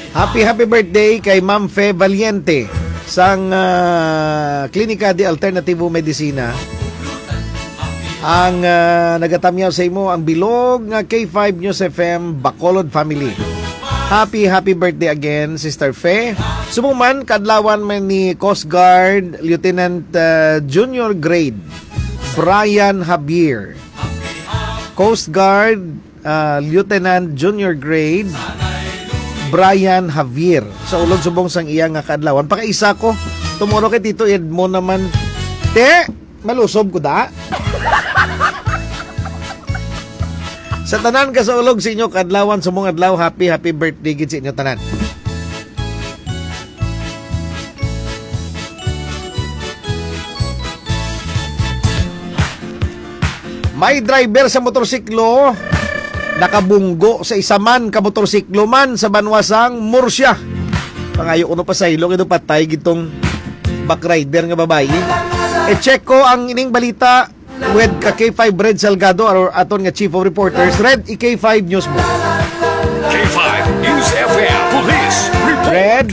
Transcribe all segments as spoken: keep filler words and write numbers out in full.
Happy happy birthday kay Ma'am Fe Valiente sang uh, Klinika de Alternativo Medicina. Ang uh, nagatamyaw sa imo ang bilog nga K five News F M Bacolod family. Happy happy birthday again Sister Fe. Sumuman kadlawan man ni Coast Guard Lieutenant uh, Junior Grade Brian Javier. Coast Guard uh, Lieutenant Junior Grade Brian Javier sa ulod subong sang iya nga kadlawan. Pakaisa ko tumuro kay Tito Edmo naman. Te, malusob ko da. Sa tanan ka sa ulog sa inyo kadlawan sumong adlaw, happy happy birthday gid sa inyo tanan. May driver sa motorsiklo nakabunggo sa isa man ka motorsiklo man sa banwasang Murcia. Pangayo uno pa sa ilong ito patay gitong backrider nga babae. E check ko ang ining balita with ka K five Red Salgado or aton nga Chief of Reporters. Red, i K five News mo. K five News F M Police Report. Red.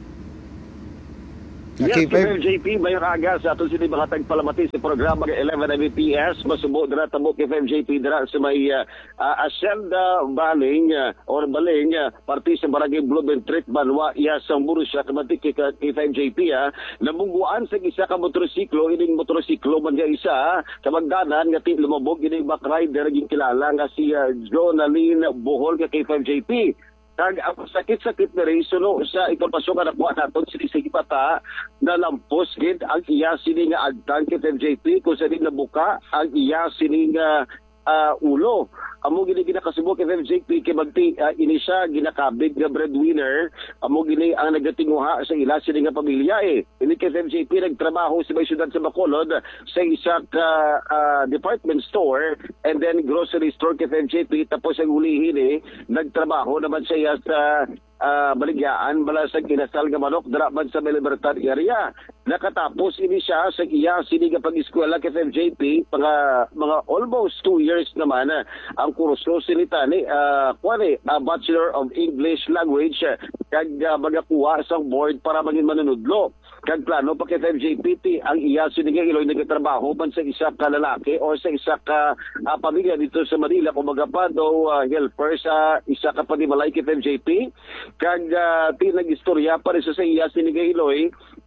Yes, Okay, K five J P, mayroong aga sa aton sila mga tagpalamati sa programa ng eleven M B P S. Masubo dira tamo K five J P dira sa may uh, uh, Asenda Baling uh, or Baling uh, parti sa Barangay Blumen Treat Banwa iya sa Murcia kamati K five J P uh, namungguan sa isa ka motorsiklo ining motorsiklo man nga isa kamagdanan nga ti lumabog ining back rider ging kilala nga si uh, Jonaline Bohol nga K five J P. Kag ang sakit-sakit na rin suno sa impormasyon nga nakuha natin sini sa ipata na lampos gid ang iya sini nga agtang K five J P kung saan nabuka ang iya sini nga uh, ulo. Amo gini ginakasubo K five J P kay magti uh, ini siya ginakabig nga breadwinner. Amo gini ang nagatinguha sa ila sini nga pamilya eh. Ini K five J P nagtrabaho sa may syudad sa Bacolod sa isa ka uh, department store and then grocery store K five J P tapos ang ulihin eh nagtrabaho naman siya sa uh, baligyaan bala sa kinasal nga manok dara man sa may Libertad area. Nakatapos ini siya sa iya sini nga pag-eskwela K five J P mga mga almost two years naman uh, ang kurso sinita ni uh, kuani uh, Bachelor of English Language uh, kag uh, magakuha sa board para maging manunudlo. Kag plano pa K five J P T ang iya sini nga iloy nagatrabaho man sa isa ka lalaki o sa isa ka uh, pamilya dito sa Manila kumaga pa daw uh, helper sa isa ka panimalay K five J P. Kag uh, tinag-istorya pa rin sa iya sini nga iloy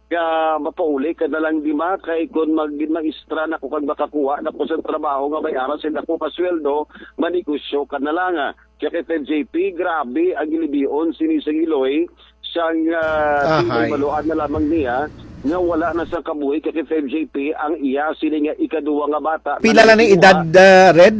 ka mapauli ka na lang di ma kay kung mag-magistra na ko kag makakuha na po sa trabaho nga may aras sila ko pasweldo manikosyo ka na lang. Kaya K five J P grabe ang gilibion sinisang iloy siyang uh, maluan na lamang niya nga wala na sa kabuhi kay K five J P ang iya sini nga ikaduwa nga bata. Pila lang ni edad uh, Red?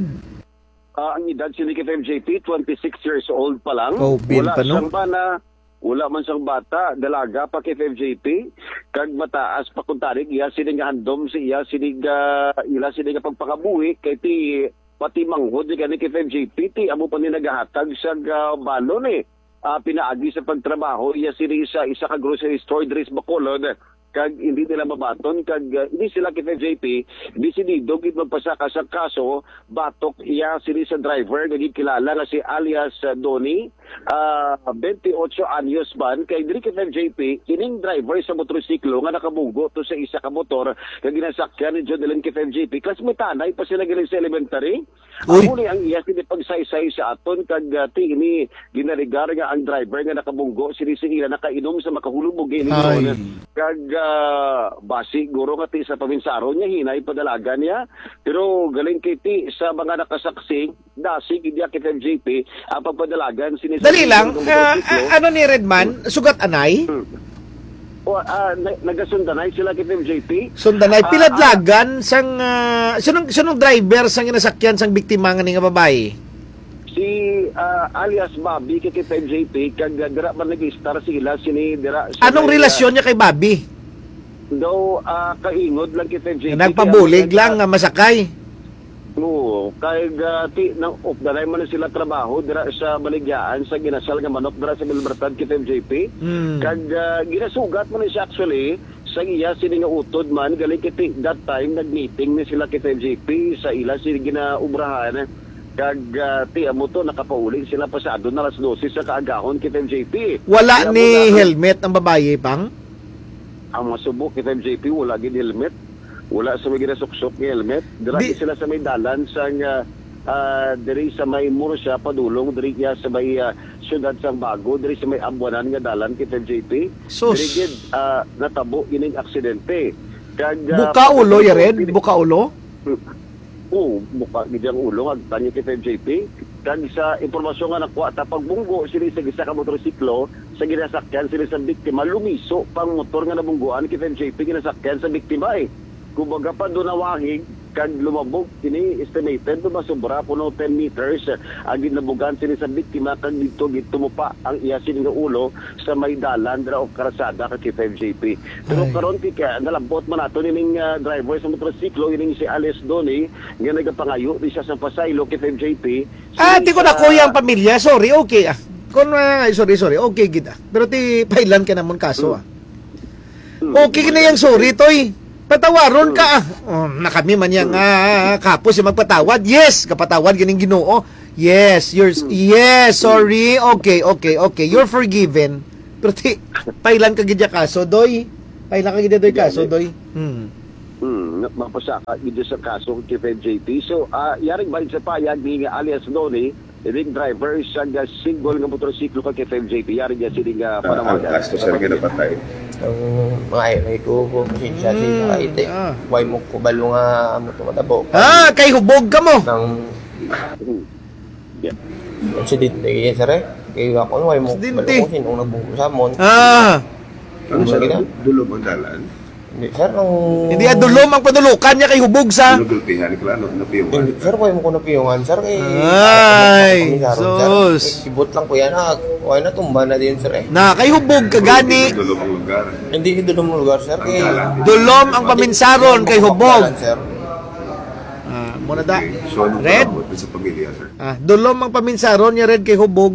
Uh, ang edad sini K five J P twenty-six years old pa lang. Oh, wala pa, no? siyang bana. Wala man siyang bata, dalaga pa K five J P, kag mataas pa kung tarig, iya sining handom si iya sining uh, ila sining pagpakabuhi, kay ti pati manghod ni K five J P, ti amo pa ni nagahatag sa uh, balon eh. Uh, pinaagi sa pagtrabaho, iya sining isa, isa ka grocery store dres Bacolod, kag hindi nila mabaton, kag uh, hindi sila K five J P, disidido gid magpasaka sa kaso, batok iya sini sa driver, naging kilala nga si alias uh, Donnie, uh, twenty-eight anyos ban, kay diri K five J P, kining driver sa motorsiklo nga nakabunggo to sa isa ka motor, kag ginasakyan ni Jodeline K five J P, klasmetanay pa sila galing sa elementary. Amo ni ang iya sini pagsaysay sa aton, kag uh, ti ini ginarigar nga ang driver nga nakabunggo, sini sila nakainom sa makahulubog ini kag uh, basi guro nga ti sa paminsaro niya hinay padalaga niya pero galing kay ti sa mga nakasaksi dasig idya K five J P ang pagpadalagan sinis dali lang uh, uh, ano ni Redman sugat anay hmm. o uh, nagasundanay sila K five J P sundanay piladlagan uh, sang uh, sunong sunong driver sang inasakyan sang biktima nga ni nga babae si uh, alias Bobby kay K five J P kag dira man nag-star sila sini dira anong may, relasyon niya kay Bobby? Daw uh, kaingod lang K five J P nagpabulig lang nga masakay. Oo, kay uh, ti nang op dalay man sila trabaho dira sa baligyaan sa ginasal nga manok dira sa Libertad K five J P. Hmm. Kag uh, ginasugat man siya actually sa iya sini nga utod man galing kiti that time nag-meeting ni sila K five J P sa ila sini ginaubrahan kag uh, ti amo to nakapauling sila pasado na alas dose sa kaagahon kay F M J P. Wala Kaya ni mula- helmet ang babae, pang? Ang masubok kay F M J P wala gid helmet. Wala sa may ginasuksok ni helmet. Dili Di- sila sa may dalan sa uh, uh, diri sa may Murcia padulong diri ya sa may uh, syudad sang Bago diri sa may Ambuanan nga dalan kay F M J P. Sus. Diri gid uh, natabo ining aksidente. Kag uh, Buka ulo, Yared? Buka ulo? Oo, buka gid ang ulo ag tanyo kay F M J P. Kag sa impormasyon nga nakuha ta pagbunggo sila sa gisa ka motorsiklo sa ginasakyan sila sa biktima lumiso pang motor nga nabungguan kay F M J P ginasakyan sa biktima eh. Kumbaga pa doon nawahig kag lumabog kini estimated do masobra kuno ten meters ang ginabugan sila sa biktima kag dito gito mo pa ang iya sini nga ulo sa may dalan dra o karasada kay F M J P. Pero Ay. karon ti ka nalambot man nato ning uh, driver sa motorsiklo ining si Alice Doni nga nagapangayo di siya sa pasaylo kay F M J P. Ah, di ko na kuya ang pamilya. Sorry, okay ah. Kung, uh, sorry, sorry. Okay, gid ah. Pero ti, pailan ka naman kaso ah. Okay na yung sorry, toy. Patawaron ka ah. Oh, na kami man yang uh, kapos yung magpatawad. Yes, kapatawad ganing Ginoo. Yes, you're yes, sorry. Okay, okay, okay. You're forgiven. Pero ti, pailan ka gid ya kaso, doy. Pailan ka gid doy kaso, doy. Hmm. Hmm, mapasaka dito sa kaso kay F M J P. So, uh, yaring ba sa payag ni alias Doni, ring driver sa uh, single nga motorsiklo kay F M J P. Yaring niya sining uh, ang panawagan. gasto sa ginapatay. Ang mga ay ko ko pasensya Mm, sa ite. ah. Way mo ko balo nga amo to matabo. Ah, kay hubog ka mo. Nang Hmm. Yeah. incident ni sir eh. Kay ako way mo Aksidente. balo ko sinong nagbungko sa mon. Ah, Ano sa Gina? dulo ang dalan? Hindi sir nang hindi adulom ang panulukan niya kay hubog sa. Dulo gulpihan, klaro, napiyungan. Hindi, sir way mo ko napiyungan sir kay Ay, Ako, ako, sir. sus. Eh, Ibot lang ko yan ha. Way na tumba na din sir eh. Na kay hubog ka gani. Dulo ang lugar. Hindi ito ng lugar sir Ang kay dalan. Dulom ang paminsaron kay hubog. Sir. Ah, muna da. Okay. So, ano Red? pa sa pamilya, sir? Ah, dulom ang paminsaron niya red kay hubog.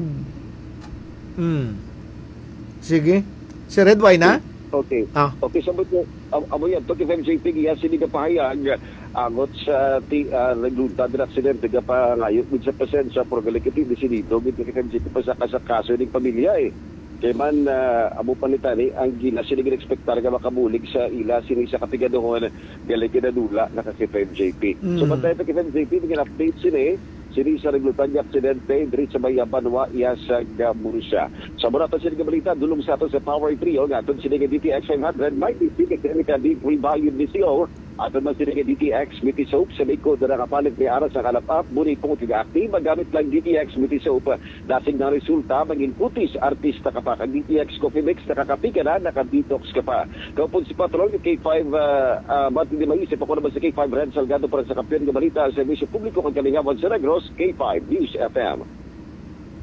Hmm. Sige. Si Red why na? Okay. Ah. Okay, sabot ko, am- amo yan, to kay F M J P, iya sini ka pahayag, angot sa ti, uh, naglunta din aksidente ka pa ngayon, with sa pasensya, por galikiti, di sinito, gito kay F M J P pa sa kasakaso ng pamilya eh. Kaya man, uh, amo panitan eh, ang gina, sini ginexpectar ka makabulig sa ila, sini sa kapigadohon, galikidadula, na kay F M J P. So, Mm. pantay pa kay F M J P, naging update sini, sini sa naglutan niya aksidente, diri sa may Banwa, iya sa Murcia. Sa muna ito sini kabalita, dulong sa ito sa Power Trio, nga ito sini ka D T X five hundred, may ticket sini ka di revalued ni C O, at man sini ka D T X Mitty Soap, sa may code na nakapalit ni Aras sa kalapap, muni kung tiga-active, magamit lang D T X Mitty Soap, dasig na resulta, maging putis, artista ka pa, kag D T X Coffee Mix, nakakapika na, nakadetox ka pa. Kapag si Patrol, K five, uh, uh, ba't hindi maisip ako naman sa K five Red Salgado para sa kampiyon ng balita, sa servisyo publiko kang kalingawan sa Negros, K five News F M.